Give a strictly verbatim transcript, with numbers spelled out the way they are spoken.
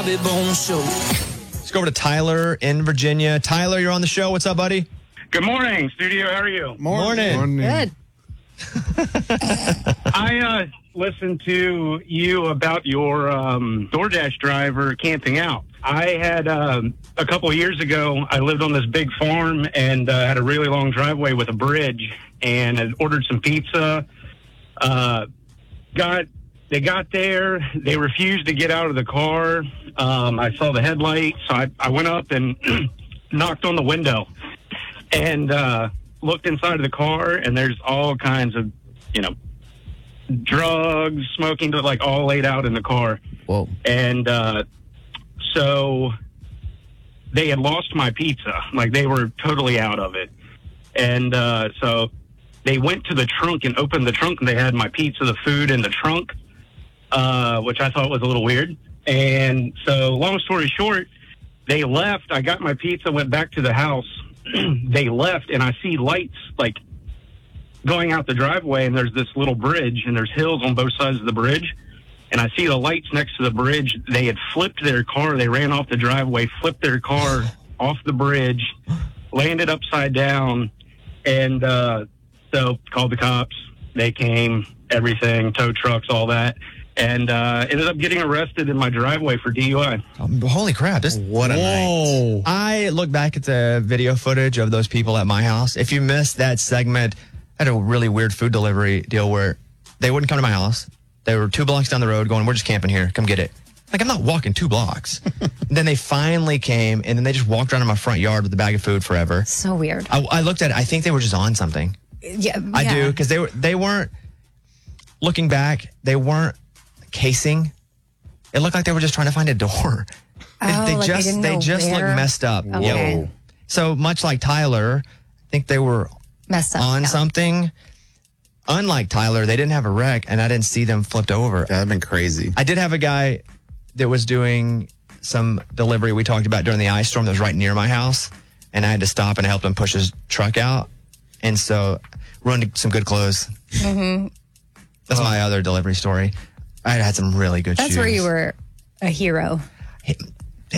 Bobby Bones Show. Let's go over to Tyler in Virginia. Tyler, you're on the show. What's up, buddy? Good morning, studio. How are you? Morning. Morning. Good. I uh, listened to you about your um, DoorDash driver camping out. I had um, a couple of years ago, I lived on this big farm and uh, had a really long driveway with a bridge, and had ordered some pizza. Uh, got they got there, they refused to get out of the car. Um, I saw the headlights, so I, I went up and knocked on the window and uh, looked inside of the car, and there's all kinds of, you know, drugs, smoking, like all laid out in the car. Whoa. And uh, so they had lost my pizza. Like, they were totally out of it. And uh, so they went to the trunk and opened the trunk, and they had my pizza, the food in the trunk, uh, which I thought was a little weird. And so long story short, they left. I got my pizza, went back to the house. They left, and I see lights, like, going out the driveway, and there's this little bridge, and there's hills on both sides of the bridge. And I see the lights next to the bridge. They had flipped their car. They ran off the driveway, flipped their car off the bridge, landed upside down, and uh, so called the cops. They came, everything, tow trucks, all that, and uh, ended up getting arrested in my driveway for D U I. Um, holy crap. This, What a whoa. night. I look back at the video footage of those people at my house. If you missed that segment, I had a really weird food delivery deal where they wouldn't come to my house. They were two blocks down the road going, we're just camping here. Come get it. Like, I'm not walking two blocks. Then they finally came, and then they just walked around in my front yard with a bag of food forever. So weird. I, I looked at it. I think they were just on something. Yeah, I yeah. do, because they, were, they weren't, looking back, they weren't casing. It looked like they were just trying to find a door. Oh, they, they like they just didn't they know just where? looked messed up. Okay. Yep. So much like Tyler, I think they were Messed up. on yeah. something. Unlike Tyler, they didn't have a wreck, and I didn't see them flipped over. That'd been crazy. I did have a guy that was doing some delivery we talked about during the ice storm that was right near my house, and I had to stop and help him push his truck out. And so ruined some good clothes. Mm-hmm. That's my other delivery story. I had some really good That's shoes. where you were a hero.